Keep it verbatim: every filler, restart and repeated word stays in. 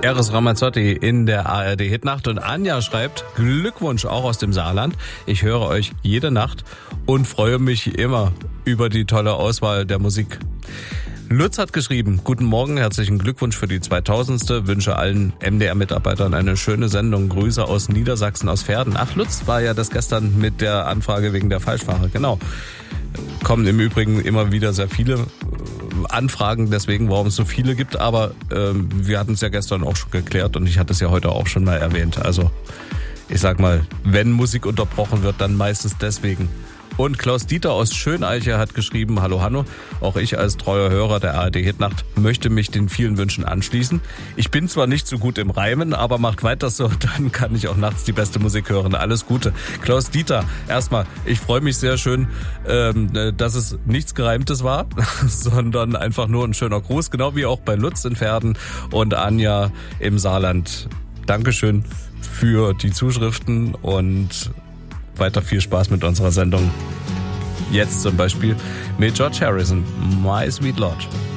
Eros Ramazzotti in der A R D Hitnacht und Anja schreibt, Glückwunsch auch aus dem Saarland. Ich höre euch jede Nacht und freue mich immer über die tolle Auswahl der Musik. Lutz hat geschrieben, guten Morgen, herzlichen Glückwunsch für die zweitausendste. Wünsche allen M D R-Mitarbeitern eine schöne Sendung. Grüße aus Niedersachsen, aus Verden. Ach, Lutz war ja das gestern mit der Anfrage wegen der Falschfahrer. Genau. Kommen im Übrigen immer wieder sehr viele Anfragen, deswegen, warum es so viele gibt. Aber ähm, wir hatten es ja gestern auch schon geklärt und ich hatte es ja heute auch schon mal erwähnt. Also ich sag mal, wenn Musik unterbrochen wird, dann meistens deswegen. Und Klaus Dieter aus Schöneiche hat geschrieben, hallo Hanno, auch ich als treuer Hörer der A R D Hitnacht möchte mich den vielen Wünschen anschließen. Ich bin zwar nicht so gut im Reimen, aber macht weiter so, dann kann ich auch nachts die beste Musik hören. Alles Gute. Klaus Dieter, erstmal, ich freue mich sehr schön, ähm, dass es nichts Gereimtes war, sondern einfach nur ein schöner Gruß, genau wie auch bei Lutz in Verden und Anja im Saarland. Dankeschön für die Zuschriften und weiter viel Spaß mit unserer Sendung. Jetzt zum Beispiel mit George Harrison, My Sweet Lord.